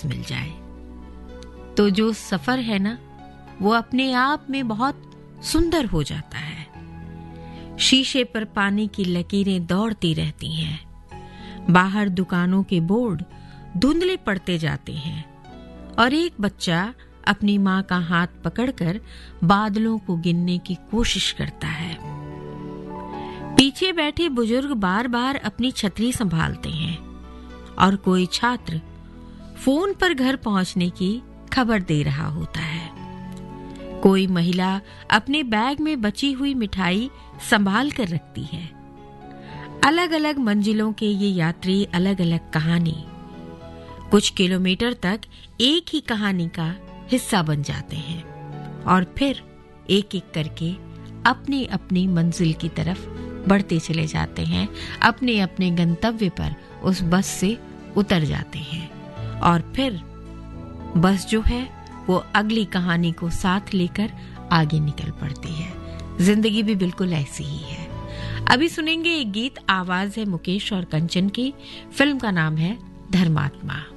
दोस्त मिल जाए तो जो सफर है ना, वो अपने आप में बहुत सुंदर हो जाता है। शीशे पर पानी की लकीरें दौड़ती रहती हैं, बाहर दुकानों के बोर्ड धुंधले पड़ते जाते हैं और एक बच्चा अपनी माँ का हाथ पकड़कर बादलों को गिनने की कोशिश करता है। पीछे बैठे बुजुर्ग बार बार अपनी छतरी संभालते हैं और कोई छात्र फोन पर घर पहुंचने की खबर दे रहा होता है। कोई महिला अपने बैग में बची हुई मिठाई संभाल कर रखती है। अलग अलग मंजिलों के ये यात्री, अलग अलग कहानी, कुछ किलोमीटर तक एक ही कहानी का हिस्सा बन जाते हैं और फिर एक एक करके अपनी अपनी मंजिल की तरफ बढ़ते चले जाते हैं, अपने अपने गंतव्य पर उस बस से उतर जाते हैं और फिर बस जो है वो अगली कहानी को साथ लेकर आगे निकल पड़ती है। जिंदगी भी बिल्कुल ऐसी ही है। अभी सुनेंगे एक गीत, आवाज है मुकेश और कंचन की, फिल्म का नाम है धर्मात्मा।